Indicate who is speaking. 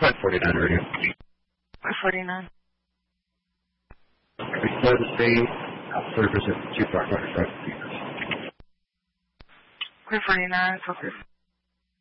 Speaker 1: Flight 49 radio.
Speaker 2: 49.
Speaker 1: Restore the state. 30% too far. 45 meters.
Speaker 2: Clear 49, focus.